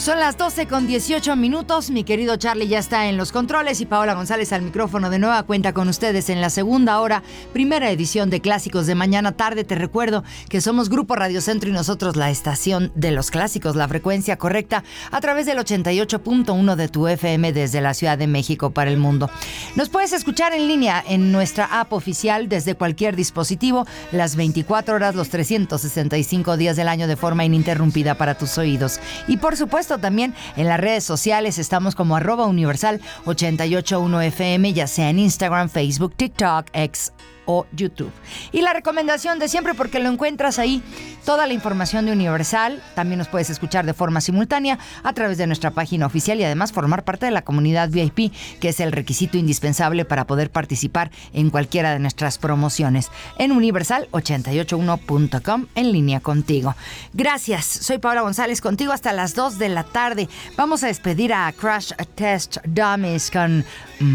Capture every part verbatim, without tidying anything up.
Son las doce con dieciocho minutos. Mi querido Charlie ya está en los controles y Paola González al micrófono de nueva cuenta con ustedes en la segunda hora, primera edición de Clásicos de Mañana Tarde. Te recuerdo que somos Grupo Radio Centro y nosotros la estación de los clásicos, la frecuencia correcta a través del ochenta y ocho punto uno de tu F M desde la Ciudad de México para el mundo. Nos puedes escuchar en línea en nuestra app oficial desde cualquier dispositivo, las veinticuatro horas, los trescientos sesenta y cinco días del año de forma ininterrumpida para tus oídos. Y por supuesto también en las redes sociales estamos como arroba universal ochenta y ocho punto uno F M, ya sea en Instagram, Facebook, TikTok, X o YouTube. Y la recomendación de siempre, porque lo encuentras ahí, toda la información de Universal. También nos puedes escuchar de forma simultánea a través de nuestra página oficial y además formar parte de la comunidad V I P, que es el requisito indispensable para poder participar en cualquiera de nuestras promociones en universal ochenta y ocho uno punto com, en línea contigo. Gracias, soy Paola González contigo hasta las dos de la tarde. Vamos a despedir a Crash Test Dummies con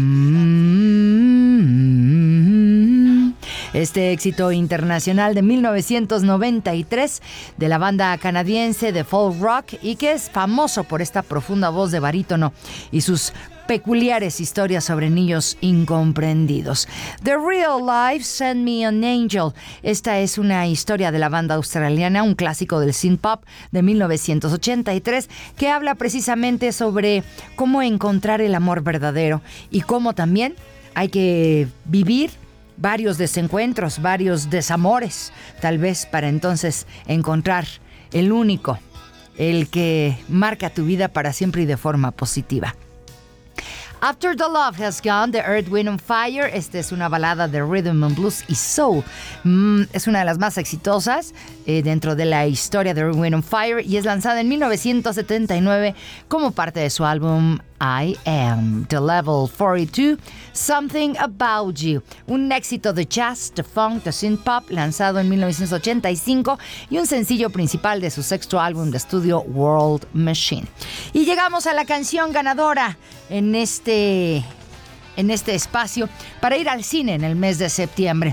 mm-hmm. Este éxito internacional de mil novecientos noventa y tres de la banda canadiense de folk rock y que es famoso por esta profunda voz de barítono y sus peculiares historias sobre niños incomprendidos. The Real Life, Send Me an Angel. Esta es una historia de la banda australiana, un clásico del synth pop de mil novecientos ochenta y tres, que habla precisamente sobre cómo encontrar el amor verdadero y cómo también hay que vivir varios desencuentros, varios desamores, tal vez para entonces encontrar el único, el que marca tu vida para siempre y de forma positiva. After the Love Has Gone, de Earth, Wind and Fire. Esta es una balada de rhythm and blues y soul. Mm, es una de las más exitosas eh, dentro de la historia de Earth, Wind and Fire y es lanzada en mil novecientos setenta y nueve como parte de su álbum I Am. The Level cuarenta y dos, Something About You. Un éxito de jazz, de funk, de synth pop, lanzado en mil novecientos ochenta y cinco y un sencillo principal de su sexto álbum de estudio, World Machine. Y llegamos a la canción ganadora en este, en este espacio para ir al cine en el mes de septiembre.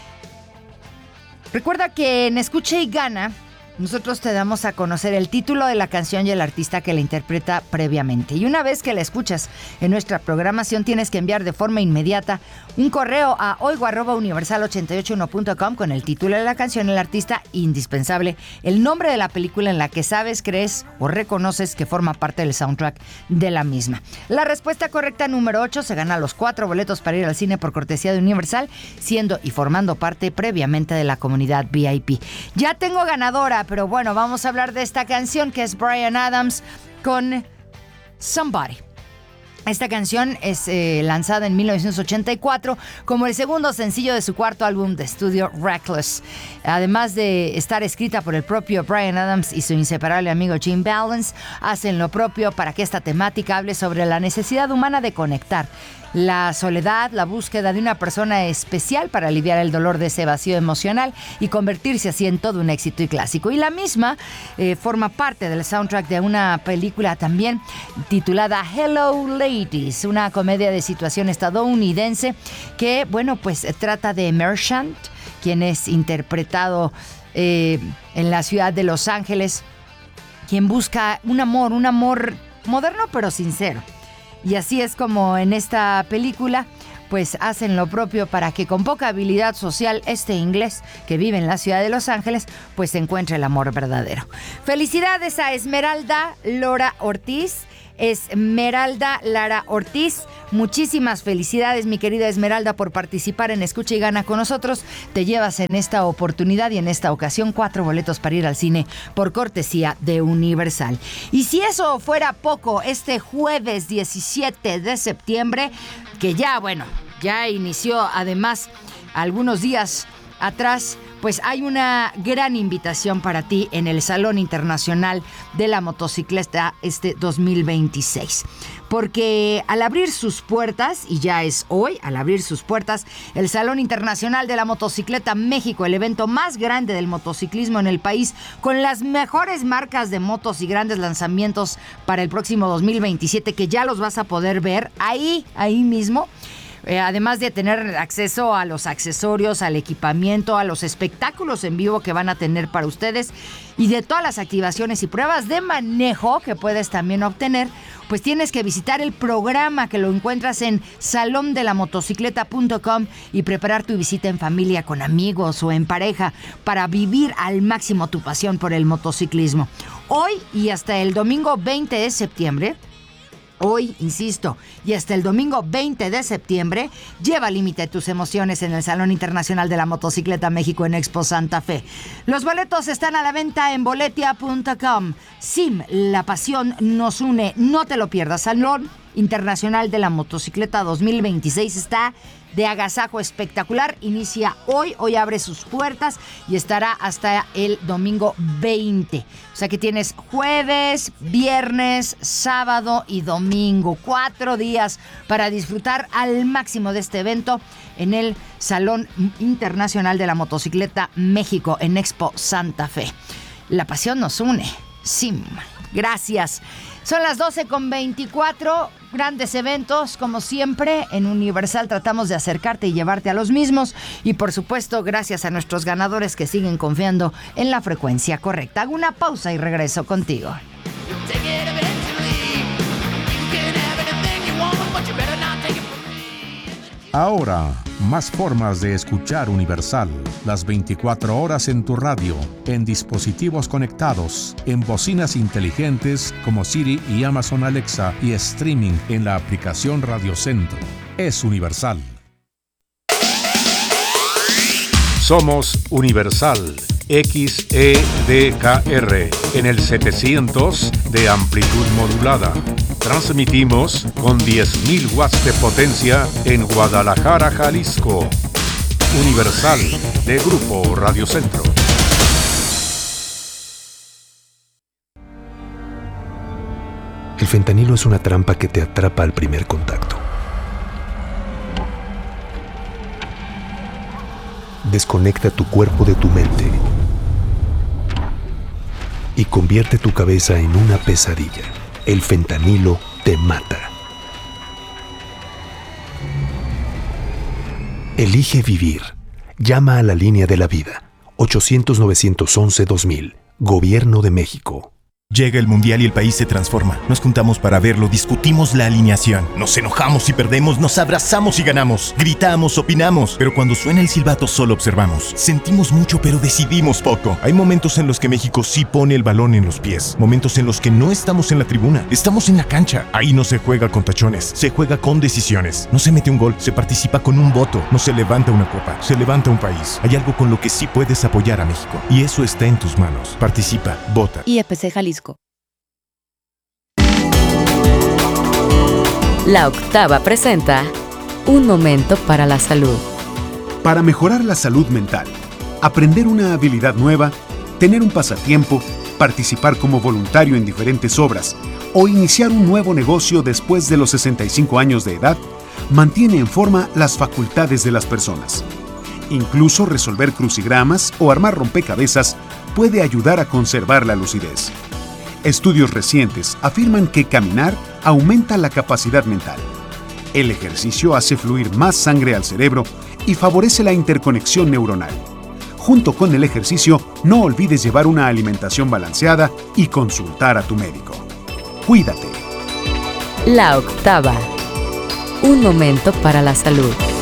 Recuerda que en Escucha y Gana nosotros te damos a conocer el título de la canción y el artista que la interpreta previamente. Y una vez que la escuchas en nuestra programación, tienes que enviar de forma inmediata un correo a oigo arroba universal ochenta y ocho uno punto com con el título de la canción, el artista, indispensable, el nombre de la película en la que sabes, crees o reconoces que forma parte del soundtrack de la misma. La respuesta correcta número ocho se gana los cuatro boletos para ir al cine por cortesía de Universal, siendo y formando parte previamente de la comunidad V I P. Ya tengo ganadora, pero bueno, vamos a hablar de esta canción que es Bryan Adams con Somebody. Esta canción es eh, lanzada en mil novecientos ochenta y cuatro como el segundo sencillo de su cuarto álbum de estudio, Reckless. Además de estar escrita por el propio Bryan Adams y su inseparable amigo Jim Balance, hacen lo propio para que esta temática hable sobre la necesidad humana de conectar, la soledad, la búsqueda de una persona especial para aliviar el dolor de ese vacío emocional y convertirse así en todo un éxito y clásico. Y la misma eh, forma parte del soundtrack de una película también titulada Hello Ladies, una comedia de situación estadounidense que, bueno, pues trata de Merchant, quien es interpretado eh, en la ciudad de Los Ángeles, quien busca un amor, un amor moderno pero sincero. Y así es como en esta película pues hacen lo propio para que con poca habilidad social este inglés que vive en la ciudad de Los Ángeles pues encuentre el amor verdadero. Felicidades a Esmeralda Lara Ortiz. Esmeralda Lara Ortiz, muchísimas felicidades, mi querida Esmeralda, por participar en Escucha y Gana con nosotros. Te llevas en esta oportunidad y en esta ocasión cuatro boletos para ir al cine por cortesía de Universal. Y si eso fuera poco, este jueves diecisiete de septiembre, que ya, bueno, ya inició además algunos días atrás, pues hay una gran invitación para ti en el Salón Internacional de la Motocicleta este dos mil veintiséis. Porque al abrir sus puertas, y ya es hoy, al abrir sus puertas, el Salón Internacional de la Motocicleta México, el evento más grande del motociclismo en el país, con las mejores marcas de motos y grandes lanzamientos para el próximo dos mil veintisiete, que ya los vas a poder ver ahí, ahí mismo. Eh, además de tener acceso a los accesorios, al equipamiento, a los espectáculos en vivo que van a tener para ustedes y de todas las activaciones y pruebas de manejo que puedes también obtener, pues tienes que visitar el programa que lo encuentras en salón de la motocicleta punto com y preparar tu visita en familia, con amigos o en pareja para vivir al máximo tu pasión por el motociclismo. Hoy y hasta el domingo veinte de septiembre, Hoy, insisto, y hasta el domingo veinte de septiembre, lleva límite tus emociones en el Salón Internacional de la Motocicleta México en Expo Santa Fe. Los boletos están a la venta en boletia punto com. S I M, la pasión nos une, no te lo pierdas. Salón Internacional de la Motocicleta dos mil veintiséis está de agasajo espectacular. Inicia hoy, hoy abre sus puertas y estará hasta el domingo veinte. O sea que tienes jueves, viernes, sábado y domingo. Cuatro días para disfrutar al máximo de este evento en el Salón Internacional de la Motocicleta México en Expo Santa Fe. La pasión nos une. S I M. Gracias. Son las doce con veinticuatro. Grandes eventos, como siempre, en Universal tratamos de acercarte y llevarte a los mismos. Y por supuesto, gracias a nuestros ganadores que siguen confiando en la frecuencia correcta. Hago una pausa y regreso contigo. Ahora, más formas de escuchar Universal. Las veinticuatro horas en tu radio, en dispositivos conectados, en bocinas inteligentes como Siri y Amazon Alexa y streaming en la aplicación Radio Centro. Es Universal. Somos Universal X E D K R en el setecientos de amplitud modulada. Transmitimos con diez mil watts de potencia en Guadalajara, Jalisco. Universal, de Grupo Radio Centro. El fentanilo es una trampa que te atrapa al primer contacto. Desconecta tu cuerpo de tu mente y convierte tu cabeza en una pesadilla. El fentanilo te mata. Elige vivir. Llama a la línea de la vida. ochocientos, novecientos once, dos mil. Gobierno de México. Llega el Mundial y el país se transforma. Nos juntamos para verlo, discutimos la alineación. Nos enojamos y perdemos, nos abrazamos y ganamos. Gritamos, opinamos, pero cuando suena el silbato solo observamos. Sentimos mucho, pero decidimos poco. Hay momentos en los que México sí pone el balón en los pies. Momentos en los que no estamos en la tribuna, estamos en la cancha. Ahí no se juega con tachones, se juega con decisiones. No se mete un gol, se participa con un voto. No se levanta una copa, se levanta un país. Hay algo con lo que sí puedes apoyar a México. Y eso está en tus manos. Participa, vota. I E P C Jalisco. La Octava presenta Un Momento para la Salud. Para mejorar la salud mental, aprender una habilidad nueva, tener un pasatiempo, participar como voluntario en diferentes obras o iniciar un nuevo negocio después de los sesenta y cinco años de edad, mantiene en forma las facultades de las personas. Incluso resolver crucigramas o armar rompecabezas puede ayudar a conservar la lucidez. Estudios recientes afirman que caminar aumenta la capacidad mental. El ejercicio hace fluir más sangre al cerebro y favorece la interconexión neuronal. Junto con el ejercicio, no olvides llevar una alimentación balanceada y consultar a tu médico. Cuídate. La Octava. Un momento para la salud.